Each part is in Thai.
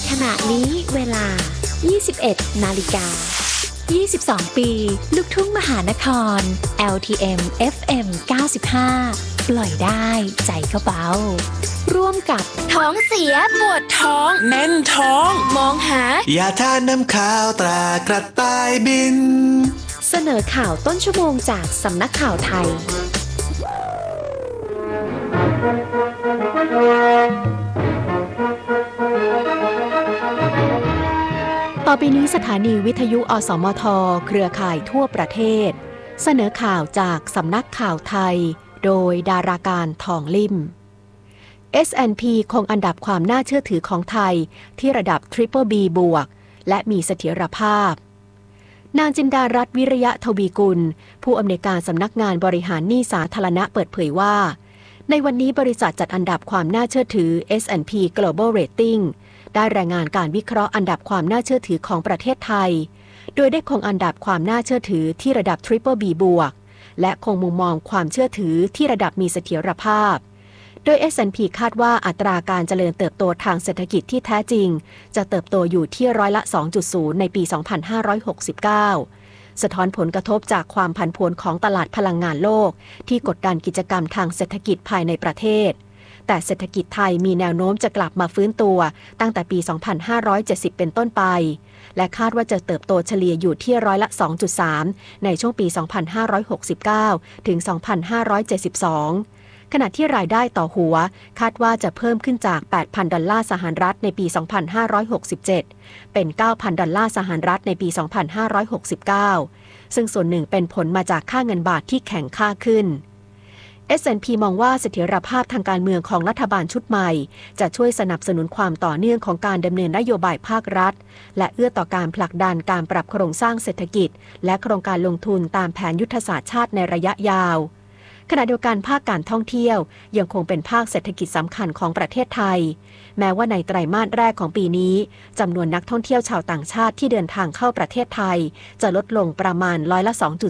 ขณะนี้เวลา 21 นาฬิกา 22 ปีลูกทุ่งมหานคร LTM FM 95 ปล่อยได้ใจก็เบาร่วมกับท้องเสียปวดท้องแน่นท้องมองหายาทานน้ำข้าวตรากระต่ายบินเสนอข่าวต้นชั่วโมงจากสำนักข่าวไทยต่อไปนี้สถานีวิทยุอสมทเครือข่ายทั่วประเทศเสนอข่าวจากสำนักข่าวไทยโดยดาราการทองลิ่ม S&P คงอันดับความน่าเชื่อถือของไทยที่ระดับ Triple B บวกและมีเสถียรภาพนางจินดารัตน์วิริยะทวีกุลผู้อำนวยการสำนักงานบริหารหนี้สาธารณะเปิดเผยว่าในวันนี้บริษัทจัดอันดับความน่าเชื่อถือ S&P Global Rating ได้รายงานการวิเคราะห์อันดับความน่าเชื่อถือของประเทศไทยโดยได้คงอันดับความน่าเชื่อถือที่ระดับ Triple B บวกและคงมุมมองความเชื่อถือที่ระดับมีเสถียรภาพโดย S&P คาดว่าอัตราการเจริญเติบโตทางเศรษฐกิจที่แท้จริงจะเติบโตอยู่ที่ร้อยละ 2.0 ในปี 2569 สะท้อนผลกระทบจากความผันผวนของตลาดพลังงานโลกที่กดดันกิจกรรมทางเศรษฐกิจภายในประเทศแต่เศรษฐกิจไทยมีแนวโน้มจะกลับมาฟื้นตัวตั้งแต่ปี 2570 เป็นต้นไปและคาดว่าจะเติบโตเฉลี่ยอยู่ที่ร้อยละ 2.3 ในช่วงปี 2569 ถึง 2572 ขณะที่รายได้ต่อหัวคาดว่าจะเพิ่มขึ้นจาก 8,000 ดอลลาร์สหรัฐในปี 2567 เป็น 9,000 ดอลลาร์สหรัฐในปี 2569 ซึ่งส่วนหนึ่งเป็นผลมาจากค่าเงินบาทที่แข็งค่าขึ้นS&P มองว่าเสถียรภาพทางการเมืองของรัฐบาลชุดใหม่จะช่วยสนับสนุนความต่อเนื่องของการดำเนินนโยบายภาครัฐและเอื้อต่อการผลักดันการปรับโครงสร้างเศรษฐกิจและโครงการลงทุนตามแผนยุทธศาสตร์ชาติในระยะยาวขณะเดียวกันภาคการท่องเที่ยวยังคงเป็นภาคเศรษฐกิจสำคัญของประเทศไทยแม้ว่าในไตรมาสแรกของปีนี้จำนวนนักท่องเที่ยวชาวต่างชาติที่เดินทางเข้าประเทศไทยจะลดลงประมาณร้อยละ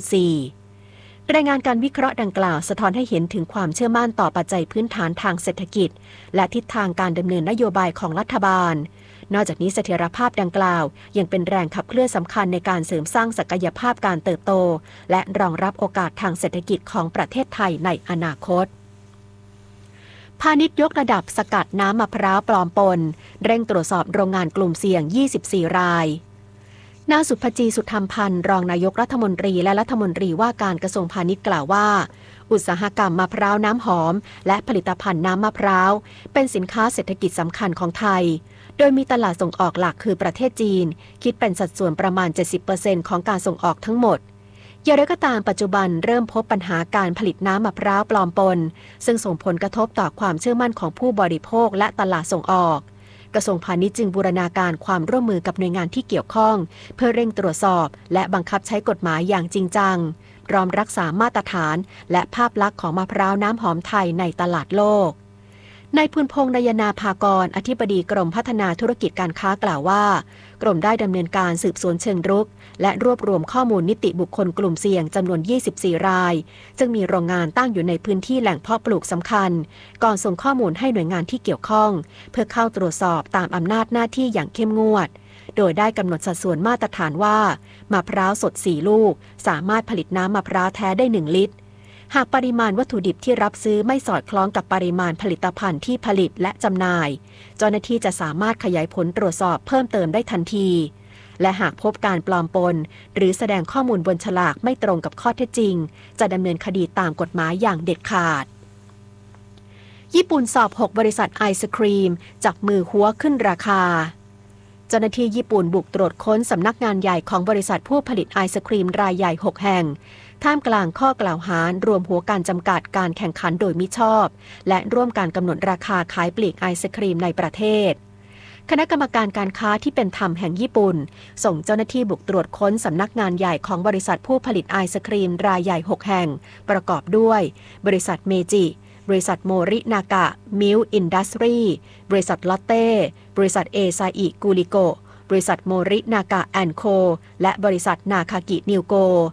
2.4รายงานการวิเคราะห์ดังกล่าวสะท้อนให้เห็นถึงความเชื่อมั่นต่อปัจจัยพื้นฐานทางเศรษฐกิจและทิศทางการดำเนินนโยบายของรัฐบาลนอกจากนี้เสถียรภาพดังกล่าวยังเป็นแรงขับเคลื่อนสำคัญในการเสริมสร้างศักยภาพการเติบโตและรองรับโอกาสทางเศรษฐกิจของประเทศไทยในอนาคตพาณิชย์ยกระดับสกัดน้ำมะพร้าวปลอมปนเร่งตรวจสอบโรงงานกลุ่มเสี่ยง24รายนางสุภจีสุธรรมพันธ์รองนายกรัฐมนตรีและรัฐมนตรีว่าการกระทรวงพาณิชย์กล่าวว่าอุตสาหกรรมมะพร้าวน้ำหอมและผลิตภัณฑ์น้ำมะพร้าวเป็นสินค้าเศรษฐกิจสำคัญของไทยโดยมีตลาดส่งออกหลักคือประเทศจีนคิดเป็นสัดส่วนประมาณ 70% ของการส่งออกทั้งหมดอย่างไรก็ตามปัจจุบันเริ่มพบปัญหาการผลิตน้ำมะพร้าวปลอมปนซึ่งส่งผลกระทบต่อความเชื่อมั่นของผู้บริโภคและตลาดส่งออกกระทรวงพาณิชย์จึงบูรณาการความร่วมมือกับหน่วยงานที่เกี่ยวข้องเพื่อเร่งตรวจสอบและบังคับใช้กฎหมายอย่างจริงจังพร้อมรักษามาตรฐานและภาพลักษณ์ของมะพร้าวน้ำหอมไทยในตลาดโลกนายพูนพงษ์นายนาภากรอธิบดีกรมพัฒนาธุรกิจการค้ากล่าวว่ากรมได้ดำเนินการสืบสวนเชิงรุกและรวบรวมข้อมูลนิติบุคคลกลุ่มเสี่ยงจำนวน24รายซึ่งมีโรงงานตั้งอยู่ในพื้นที่แหล่งเพาะปลูกสำคัญก่อนส่งข้อมูลให้หน่วยงานที่เกี่ยวข้องเพื่อเข้าตรวจสอบตามอำนาจหน้าที่อย่างเข้มงวดโดยได้กำหนดสัดส่วนมาตรฐานว่ามะพร้าวสด4ลูกสามารถผลิตน้ำมะพร้าวแท้ได้1ลิตรหากปริมาณวัตถุดิบที่รับซื้อไม่สอดคล้องกับปริมาณผลิตภัณฑ์ที่ผลิตและจำหน่ายเจ้าหน้าที่จะสามารถขยายผลตรวจสอบเพิ่มเติมได้ทันทีและหากพบการปลอมปนหรือแสดงข้อมูลบนฉลากไม่ตรงกับข้อเท็จจริงจะดำเนินคดีตามกฎหมายอย่างเด็ดขาดญี่ปุ่นสอบ6บริษัทไอศครีมจับมือหัวขึ้นราคาเจ้าหน้าที่ญี่ปุ่นบุกตรวจค้นสำนักงานใหญ่ของบริษัทผู้ผลิตไอศครีมรายใหญ่6แห่งท่ามกลางข้อกล่าวหารวมหัวการจำกัดการแข่งขันโดยมิชอบและร่วมการกำหนดราคาขายปลีกไอศครีมในประเทศคณะกรรมการการค้าที่เป็นธรรมแห่งญี่ปุ่นส่งเจ้าหน้าที่บุกตรวจค้นสำนักงานใหญ่ของบริษัทผู้ผลิตไอศครีมรายใหญ่6แห่งประกอบด้วยบริษัทเมจิบริษัทโมรินากะมิลอินดัสทรีบริษัทลอตเต้บริษัทเอซาอิกูริโกบริษัทโมรินากะแอนด์โคและบริษัทนาคากินิวโก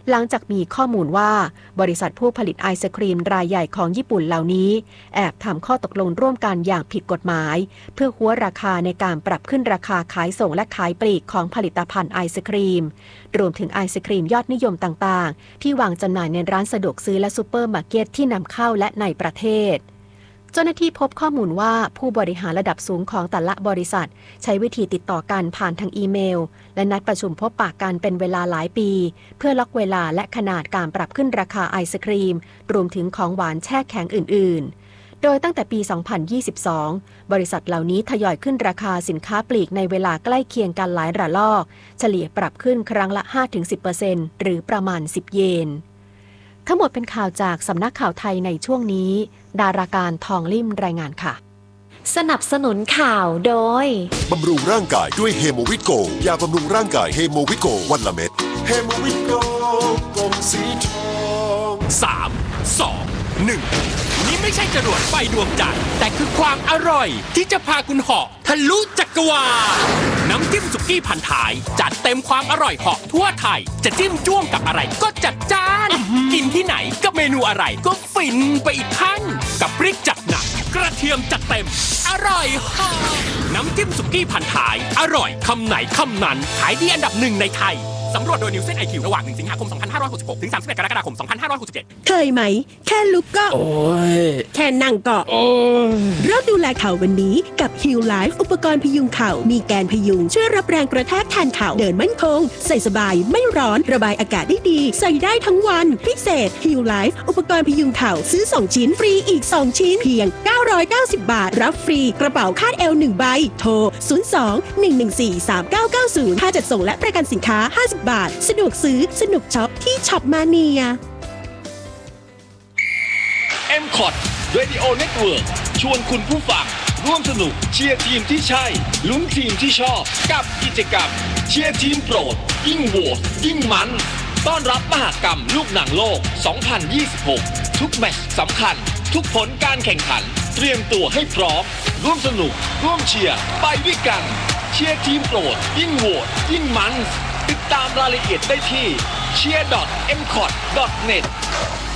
หลังจากมีข้อมูลว่าบริษัทผู้ผลิตไอศครีมรายใหญ่ของญี่ปุ่นเหล่านี้แอบทำข้อตกลงร่วมกันอย่างผิดกฎหมายเพื่อหัวราคาในการปรับขึ้นราคาขายส่งและขายปลีกของผลิตภัณฑ์ไอศครีมรวมถึงไอศครีมยอดนิยมต่างๆที่วางจำหน่ายในร้านสะดวกซื้อและซูเปอร์มาร์เก็ตที่นำเข้าและในประเทศเจ้าหน้าที่พบข้อมูลว่าผู้บริหารระดับสูงของแต่ละบริษัทใช้วิธีติดต่อกันผ่านทางอีเมลและนัดประชุมพบปะกันเป็นเวลาหลายปีเพื่อล็อกเวลาและขนาดการปรับขึ้นราคาไอศครีมรวมถึงของหวานแช่แข็งอื่นๆโดยตั้งแต่ปี 2022 บริษัทเหล่านี้ทยอยขึ้นราคาสินค้าปลีกในเวลาใกล้เคียงกันหลายระลอกเฉลี่ยปรับขึ้นครั้งละ 5-10% หรือประมาณ10 เยนทั้งหมดเป็นข่าวจากสำนักข่าวไทยในช่วงนี้ดาราการทองลิ่มรายงานค่ะสนับสนุนข่าวโดยบำรุงร่างกายด้วยเฮโมวิตโกยาบำรุงร่างกายเฮโมวิตโกวันละเม็ดเฮโมวิตโกกลมสีทอง 3 2 1นี่ไม่ใช่จรวดไฟดวงจันทร์แต่คือความอร่อยที่จะพาคุณเหาะทะลุจักรวาลน้ำจิ้มสุกี้พันท้ายจัดเต็มความอร่อยเหาะทั่วไทยจะจิ้มจ้วงกับอะไรก็จัดจ้านกินที่ไหนกับเมนูอะไรก็ฟินไปอีกขั้นกับพริกจัดหนักกระเทียมจัดเต็มอร่อยเหาะน้ำจิ้มสุกี้พันท้ายอร่อยคำไหนคำนั้นขายดีอันดับ1ในไทยสำรวจโดย Nielsen IQ ระหว่าง1 สิงหาคม 2566 ถึง 31 กรกฎาคม 2567 เคยไหมแค่ลุกก็โอ้ยแค่นั่งก็โอ้ยเริ่มดูแลเข่าวันนี้กับ Heal Life อุปกรณ์พยุงเข่ามีแกนพยุงช่วยรับแรงกระแทกแทนเข่าเดินมั่นคงใส่สบายไม่ร้อนระบายอากาศได้ดีใส่ได้ทั้งวันพิเศษ Heal Life อุปกรณ์พยุงเข่าซื้อ2ชิ้นฟรีอีก2ชิ้นเพียง990 บาทรับฟรีกระเป๋าคาดเอว1ใบโทร02-114-3990ค่าจัดส่งและประกันสินค้า50 บาทสะดวกซื้อสนุกช็อปที่ช็อปมาเนีย M-Cot Radio Network ชวนคุณผู้ฟังร่วมสนุกเชียร์ทีมที่ใช่ลุ้นทีมที่ชอบกับกิจกรรมเชียร์ทีมโปรดยิ่งโหวตยิ่งมันต้อนรับมหกรรมลูกหนังโลก 2026 ทุกแมตช์สำคัญทุกผลการแข่งขันเตรียมตัวให้พร้อมร่วมสนุกร่วมเชียร์ไปด้วยกันเชียร์ทีมโปรดยิ่งโหวตยิ่งมันติดตามรายละเอียดได้ที่ cheer.mcot.net